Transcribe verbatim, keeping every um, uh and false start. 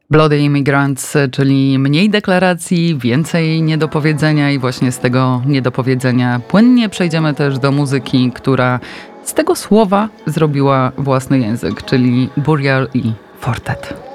Bloody Immigrants, czyli mniej deklaracji, więcej niedopowiedzenia i właśnie z tego niedopowiedzenia płynnie przejdziemy też do muzyki, która z tego słowa zrobiła własny język, czyli Burial i Fortet.